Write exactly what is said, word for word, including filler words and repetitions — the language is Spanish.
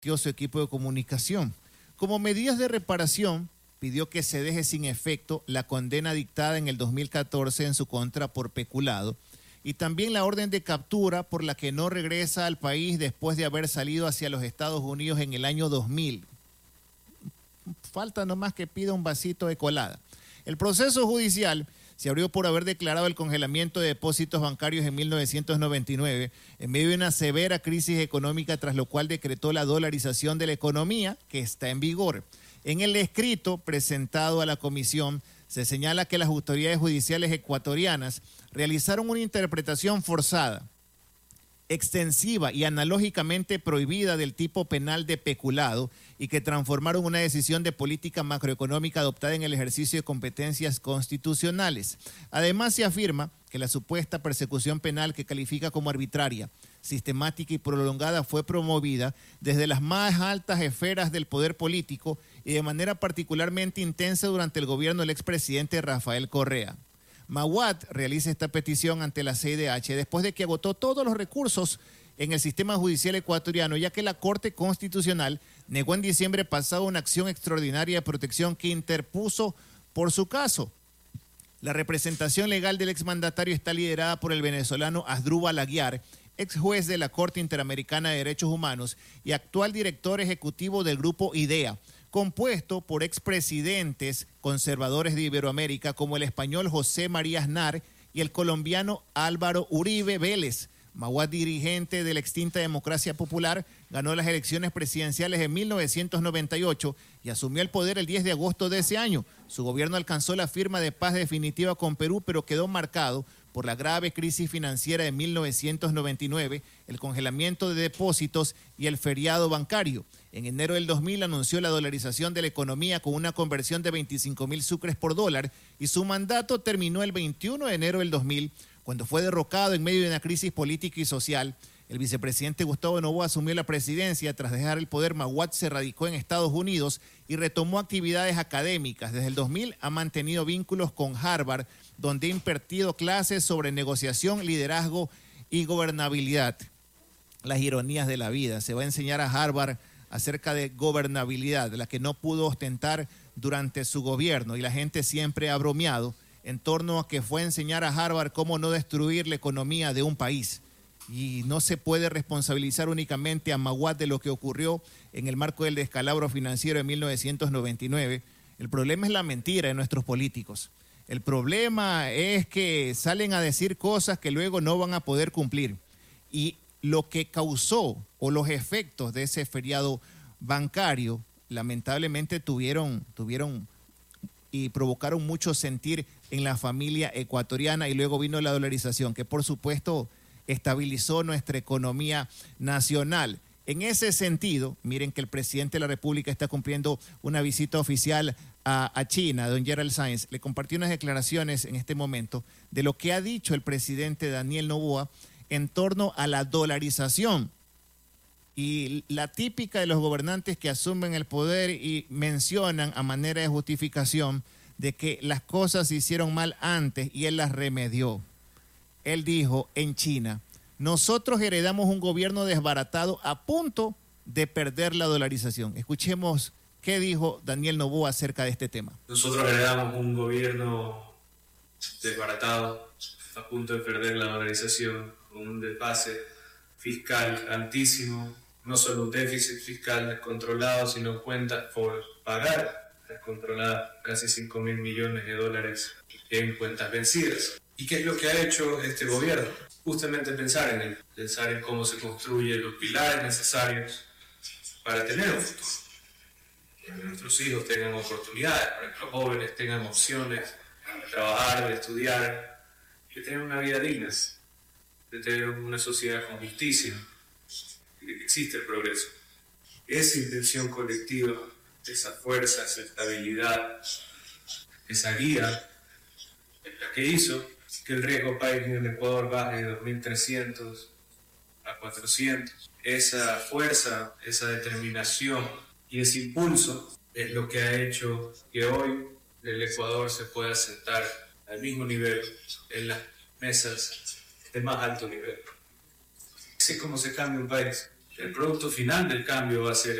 su equipo de comunicación. Como medidas de reparación, pidió que se deje sin efecto la condena dictada en el dos mil catorce en su contra por peculado y también la orden de captura por la que no regresa al país después de haber salido hacia los Estados Unidos en el año dos mil. Falta nomás que pida un vasito de colada. El proceso judicial se abrió por haber declarado el congelamiento de depósitos bancarios en mil novecientos noventa y nueve en medio de una severa crisis económica, tras lo cual decretó la dolarización de la economía que está en vigor. En el escrito presentado a la comisión se señala que las autoridades judiciales ecuatorianas realizaron una interpretación forzada, extensiva y analógicamente prohibida del tipo penal de peculado y que transformaron una decisión de política macroeconómica adoptada en el ejercicio de competencias constitucionales. Además, se afirma que la supuesta persecución penal, que califica como arbitraria, sistemática y prolongada, fue promovida desde las más altas esferas del poder político y de manera particularmente intensa durante el gobierno del expresidente Rafael Correa. Maguad realiza esta petición ante la C I D H después de que agotó todos los recursos en el sistema judicial ecuatoriano, ya que la Corte Constitucional negó en diciembre pasado una acción extraordinaria de protección que interpuso por su caso. La representación legal del exmandatario está liderada por el venezolano Asdrúbal Aguiar, ex juez de la Corte Interamericana de Derechos Humanos y actual director ejecutivo del grupo IDEA, compuesto por expresidentes conservadores de Iberoamérica como el español José María Aznar y el colombiano Álvaro Uribe Vélez. Maguad, dirigente de la extinta Democracia Popular, ganó las elecciones presidenciales en mil novecientos noventa y ocho y asumió el poder el diez de agosto de ese año. Su gobierno alcanzó la firma de paz definitiva con Perú, pero quedó marcado por la grave crisis financiera de mil novecientos noventa y nueve, el congelamiento de depósitos y el feriado bancario. En enero del dos mil anunció la dolarización de la economía con una conversión de veinticinco mil sucres por dólar y su mandato terminó el veintiuno de enero del dos mil, cuando fue derrocado en medio de una crisis política y social. El vicepresidente Gustavo Noboa asumió la presidencia. Tras dejar el poder, Maguad se radicó en Estados Unidos y retomó actividades académicas. Desde el dos mil ha mantenido vínculos con Harvard, donde ha impartido clases sobre negociación, liderazgo y gobernabilidad. Las ironías de la vida. Se va a enseñar a Harvard acerca de gobernabilidad, la que no pudo ostentar durante su gobierno, y la gente siempre ha bromeado en torno a que fue a enseñar a Harvard cómo no destruir la economía de un país. Y no se puede responsabilizar únicamente a Maguad de lo que ocurrió en el marco del descalabro financiero de mil novecientos noventa y nueve. El problema es la mentira de nuestros políticos. El problema es que salen a decir cosas que luego no van a poder cumplir. Y lo que causó o los efectos de ese feriado bancario lamentablemente tuvieron, tuvieron y provocaron mucho sentir en la familia ecuatoriana, y luego vino la dolarización, que por supuesto estabilizó nuestra economía nacional. En ese sentido, miren que el presidente de la República está cumpliendo una visita oficial a, a China, don Gerald Sáenz. Le compartió unas declaraciones en este momento de lo que ha dicho el presidente Daniel Noboa en torno a la dolarización y la típica de los gobernantes que asumen el poder y mencionan a manera de justificación de que las cosas se hicieron mal antes y él las remedió. Él dijo en China: nosotros heredamos un gobierno desbaratado a punto de perder la dolarización. Escuchemos qué dijo Daniel Noboa acerca de este tema. Nosotros heredamos un gobierno desbaratado a punto de perder la dolarización, con un desfase fiscal altísimo, no solo un déficit fiscal descontrolado, sino cuentas por pagar descontroladas, casi cinco mil millones de dólares en cuentas vencidas. ¿Y qué es lo que ha hecho este gobierno? Justamente pensar en él, pensar en cómo se construyen los pilares necesarios para tener un futuro, para que nuestros hijos tengan oportunidades, para que los jóvenes tengan opciones de trabajar, de estudiar, de tener una vida digna, de tener una sociedad con justicia, y de que existe el progreso. Esa intención colectiva, esa fuerza, esa estabilidad, esa guía, es la que hizo que el riesgo país en el Ecuador baje de dos mil trescientos a cuatrocientos. Esa fuerza, esa determinación y ese impulso es lo que ha hecho que hoy el Ecuador se pueda sentar al mismo nivel en las mesas de más alto nivel. Así es como se cambia un país. el producto final del cambio va a ser